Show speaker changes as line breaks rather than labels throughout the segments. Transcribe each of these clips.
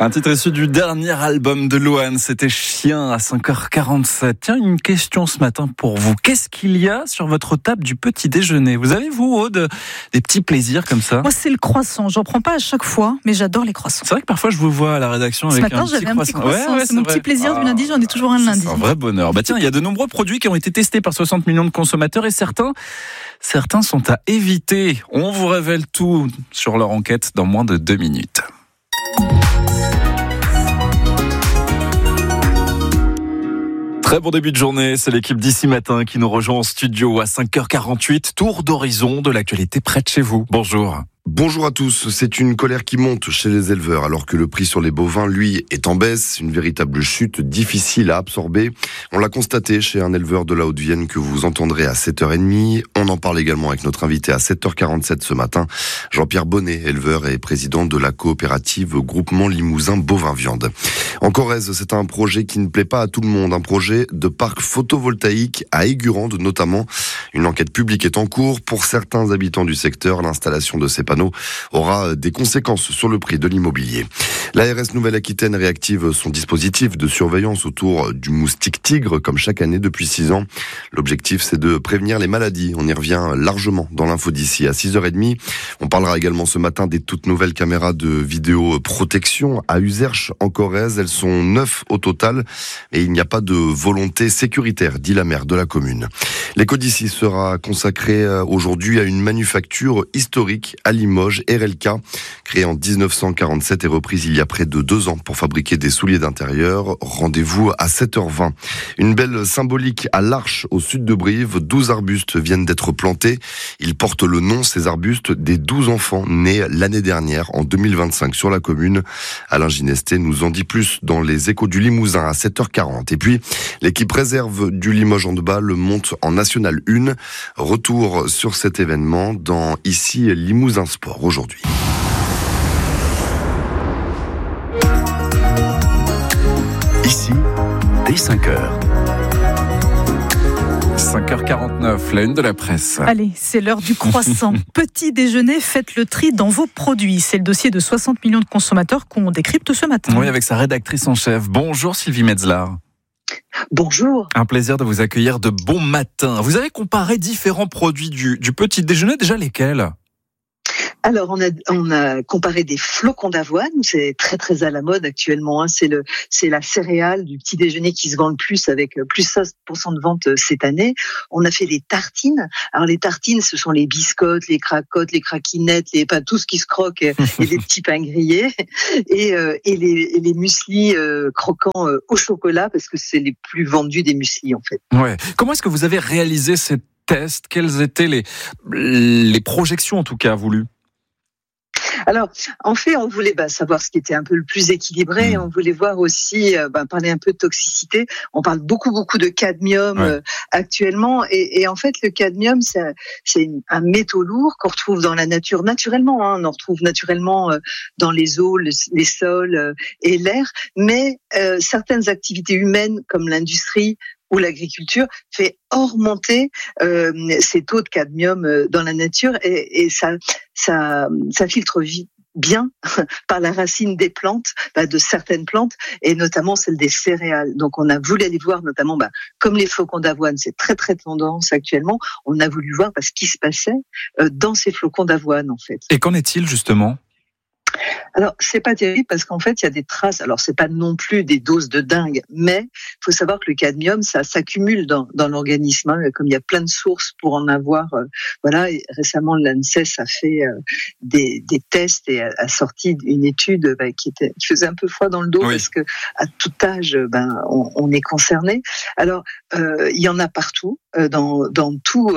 Un titre issu du dernier album de Louane, c'était Chien à 5h47. Tiens, une question ce matin pour vous. Qu'est-ce qu'il y a sur votre table du petit déjeuner? Vous avez, vous, Aude, des petits plaisirs comme ça?
Moi, c'est le croissant. J'en prends pas à chaque fois, mais j'adore les croissants.
C'est vrai que parfois je vous vois à la rédaction avec
ce matin,
un petit croissant.
Un petit croissant.
Ouais,
c'est mon
vrai.
petit plaisir du lundi. J'en ai toujours un le lundi.
C'est un vrai bonheur. Tiens, il y a de nombreux produits qui ont été testés par 60 millions de consommateurs et certains sont à éviter. On vous révèle tout sur leur enquête dans moins de 2 minutes. Très bon début de journée, c'est l'équipe d'ici matin qui nous rejoint en studio à 5h48. Tour d'horizon de l'actualité près de chez vous. Bonjour.
Bonjour à tous. C'est une colère qui monte chez les éleveurs alors que le prix sur les bovins, lui, est en baisse. Une véritable chute difficile à absorber. On l'a constaté chez un éleveur de la Haute-Vienne que vous entendrez à 7h30. On en parle également avec notre invité à 7h47 ce matin. Jean-Pierre Bonnet, éleveur et président de la coopérative Groupement Limousin Bovin Viande. En Corrèze, c'est un projet qui ne plaît pas à tout le monde. Un projet de parc photovoltaïque à Aigurande notamment. Une enquête publique est en cours. Pour certains habitants du secteur, l'installation de ces panneaux aura des conséquences sur le prix de l'immobilier. L'ARS Nouvelle-Aquitaine réactive son dispositif de surveillance autour du moustique tigre comme chaque année depuis 6 ans. L'objectif, c'est de prévenir les maladies. On y revient largement dans l'info d'ici à 6h30. On parlera également ce matin des toutes nouvelles caméras de vidéoprotection à Uzerche en Corrèze. Elles sont 9 au total et il n'y a pas de volonté sécuritaire, dit la maire de la commune. L'écho d'ici sera consacré aujourd'hui à une manufacture historique à Limoges, RLK, créée en 1947 et reprise il y a près de 2 ans pour fabriquer des souliers d'intérieur. Rendez-vous à 7h20. Une belle symbolique à l'Arche, au sud de Brive. 12 arbustes viennent d'être plantés. Ils portent le nom, ces arbustes, des 12 enfants nés l'année dernière, en 2025, sur la commune. Alain Ginesté nous en dit plus dans les Échos du Limousin à 7h40. Et puis, l'équipe réserve du Limoges Handball monte en National 1. Retour sur cet événement dans Ici Limousin Sport aujourd'hui.
Ici, dès 5h.
5h49, la une de la presse.
Allez, c'est l'heure du croissant. Petit déjeuner, faites le tri dans vos produits. C'est le dossier de 60 millions de consommateurs qu'on décrypte ce matin.
Oui, avec sa rédactrice en chef. Bonjour Sylvie Metzler.
Bonjour.
Un plaisir de vous accueillir de bon matin. Vous avez comparé différents produits du petit déjeuner, déjà lesquels ?
Alors, on a comparé des flocons d'avoine, c'est très très à la mode actuellement, c'est la céréale du petit déjeuner qui se vend le plus avec plus 16% de vente cette année. On a fait des tartines. Alors les tartines, ce sont les biscottes, les cracottes, les craquinettes, tout ce qui se croque et des petits pains grillés et les mueslis croquants au chocolat parce que c'est les plus vendus des mueslis en fait.
Ouais. Comment est-ce que vous avez réalisé ces tests ? Quelles étaient les projections en tout cas voulues ?
Alors, en fait, on voulait savoir ce qui était un peu le plus équilibré. On voulait voir aussi, parler un peu de toxicité. On parle beaucoup de cadmium actuellement. Et en fait, le cadmium, c'est un métaux lourd qu'on retrouve dans la nature naturellement. On en retrouve naturellement dans les eaux, les sols et l'air. Mais certaines activités humaines, comme l'industrie, où l'agriculture fait augmenter ces taux de cadmium dans la nature et ça filtre bien par la racine des plantes, de certaines plantes et notamment celle des céréales. Donc on a voulu aller voir notamment, comme les flocons d'avoine, c'est très très tendance actuellement, on a voulu voir ce qui se passait dans ces flocons d'avoine en fait.
Et qu'en est-il justement ?
Alors, c'est pas terrible parce qu'en fait, il y a des traces. Alors, c'est pas non plus des doses de dingue, mais il faut savoir que le cadmium, ça s'accumule dans l'organisme. Comme il y a plein de sources pour en avoir. Et récemment, l'ANSES a fait des tests et a sorti une étude qui faisait un peu froid dans le dos parce que à tout âge, on est concerné. Alors, il y en a partout dans tous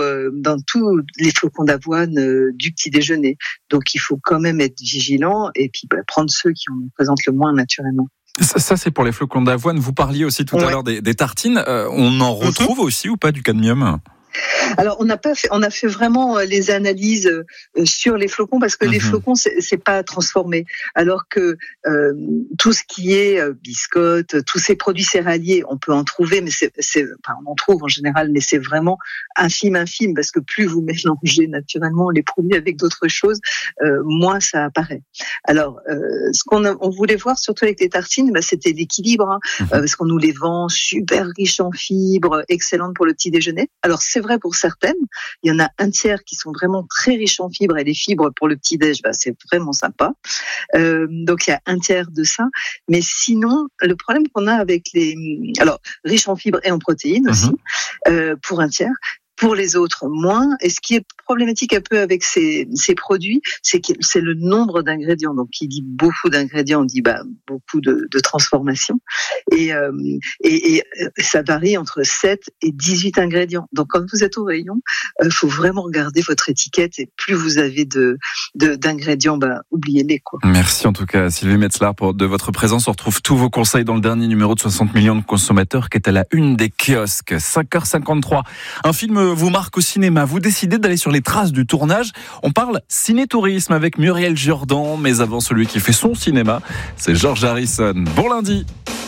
les flocons d'avoine du petit déjeuner. Donc, il faut quand même être vigilant et puis prendre ceux qui en présentent le moins naturellement.
Ça, c'est pour les flocons d'avoine. Vous parliez aussi tout à l'heure des tartines. On en retrouve aussi ou pas du cadmium ?
Alors on a fait vraiment les analyses sur les flocons parce que les flocons c'est pas transformé, alors que tout ce qui est biscottes, tous ces produits céréaliers, on peut en trouver, mais on en trouve en général, mais c'est vraiment infime parce que plus vous mélangez naturellement les produits avec d'autres choses, moins ça apparaît. Alors ce qu'on voulait voir surtout avec les tartines, c'était l'équilibre, parce qu'on nous les vend super riches en fibres, excellentes pour le petit déjeuner. Alors c'est vrai pour certaines, il y en a un tiers qui sont vraiment très riches en fibres, et les fibres pour le petit déj, c'est vraiment sympa. Donc il y a un tiers de ça, mais sinon le problème qu'on a avec alors riches en fibres et en protéines aussi, pour un tiers. Pour les autres, moins. Et ce qui est problématique un peu avec ces produits, c'est le nombre d'ingrédients. Donc, qui dit beaucoup d'ingrédients, on dit beaucoup de transformations. Et ça varie entre 7 et 18 ingrédients. Donc, quand vous êtes au rayon, faut vraiment regarder votre étiquette. Et plus vous avez d'ingrédients, oubliez-les, quoi.
Merci en tout cas, Sylvie Metzler, de votre présence. On retrouve tous vos conseils dans le dernier numéro de 60 millions de consommateurs qui est à la une des kiosques. 5h53. Un film vous marque au cinéma, vous décidez d'aller sur les traces du tournage. On parle ciné-tourisme avec Muriel Jourdan, mais avant celui qui fait son cinéma, c'est George Harrison. Bon lundi.